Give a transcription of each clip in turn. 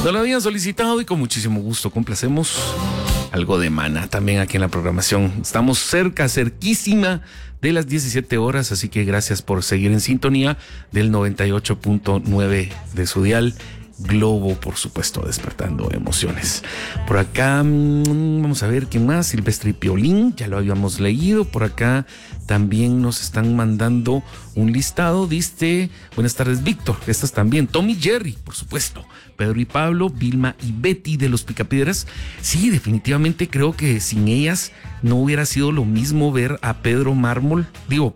No lo habían solicitado y con muchísimo gusto complacemos algo de Maná también aquí en la programación. Estamos cerquísima de las 17 horas, así que gracias por seguir en sintonía del 98.9 de su dial. Globo, por supuesto, despertando emociones. Por acá, vamos a ver qué más. Silvestre y Piolín, ya lo habíamos leído. Por acá también nos están mandando un listado. Dice, buenas tardes, Víctor. Estas también. Tommy Jerry, por supuesto. Pedro y Pablo, Vilma y Betty de los Picapiedras. Sí, definitivamente creo que sin ellas no hubiera sido lo mismo ver a Pedro Mármol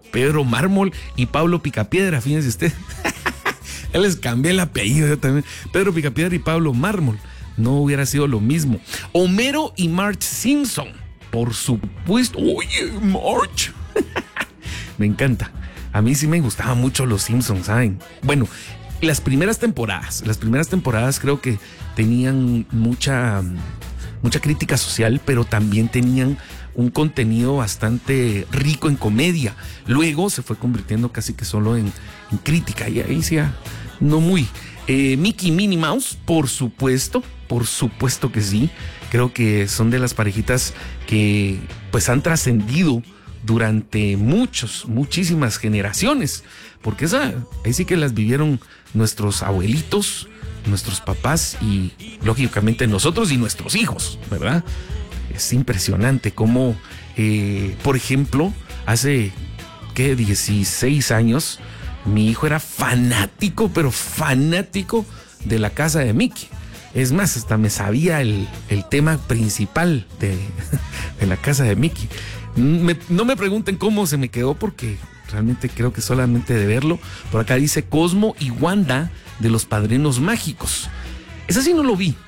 y Pablo Picapiedra, fíjense usted. Ya les cambié el apellido yo también. Pedro Picapiedra y Pablo Mármol. No hubiera sido lo mismo. Homero y Marge Simpson. Por supuesto. Oye, Marge. Me encanta. A mí sí me gustaban mucho los Simpsons, ¿saben? Bueno, las primeras temporadas creo que tenían mucha crítica social, pero también tenían un contenido bastante rico en comedia. Luego se fue convirtiendo casi que solo en crítica, y ahí sí, no muy. Mickey y Minnie Mouse, por supuesto que sí. Creo que son de las parejitas que pues han trascendido durante muchísimas generaciones, porque ahí sí que las vivieron nuestros abuelitos, nuestros papás y lógicamente nosotros y nuestros hijos, ¿verdad? Es impresionante cómo, por ejemplo, hace 16 años, mi hijo era fanático de La Casa de Mickey. Es más, hasta me sabía el tema principal de La Casa de Mickey. No me pregunten cómo se me quedó, porque realmente creo que solamente de verlo. Por acá dice Cosmo y Wanda de Los Padrinos Mágicos. Ese sí no lo vi.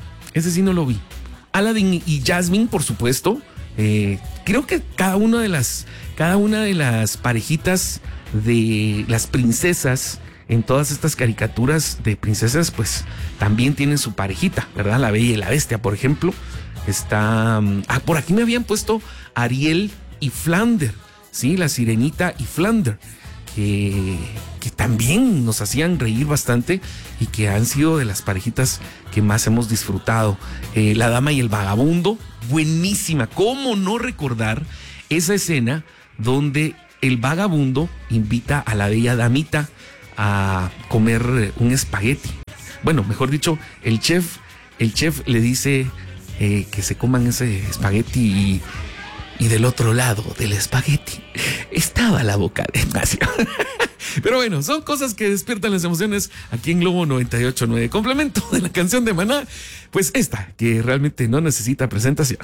Aladdin y Jasmine, por supuesto. Creo que cada una de las parejitas de las princesas en todas estas caricaturas de princesas, pues también tienen su parejita, ¿verdad? La Bella y la Bestia, por ejemplo. Está... por aquí me habían puesto Ariel y Flounder, ¿sí? La Sirenita y Flounder, que también nos hacían reír bastante y que han sido de las parejitas que más hemos disfrutado. La Dama y el Vagabundo, buenísima. ¿Cómo no recordar esa escena donde el vagabundo invita a la bella damita a comer un espagueti? Bueno, mejor dicho, el chef le dice que se coman ese espagueti y del otro lado del espagueti estaba la boca de Ignacio. Pero bueno, son cosas que despiertan las emociones aquí en Globo 98.9. Complemento de la canción de Maná, pues esta, que realmente no necesita presentación.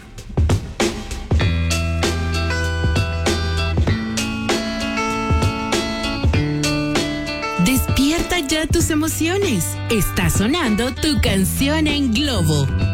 Despierta ya tus emociones. Está sonando tu canción en Globo.